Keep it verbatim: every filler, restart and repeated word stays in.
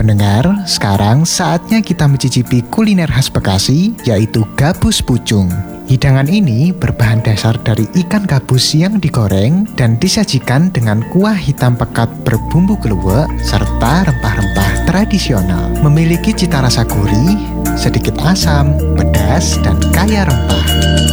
pendengar, sekarang saatnya kita mencicipi kuliner khas Bekasi, yaitu gabus pucung. Hidangan ini berbahan dasar dari ikan gabus yang digoreng dan disajikan dengan kuah hitam pekat berbumbu keluak serta rempah-rempah tradisional. Memiliki cita rasa gurih, sedikit asam, pedas, dan kaya rempah.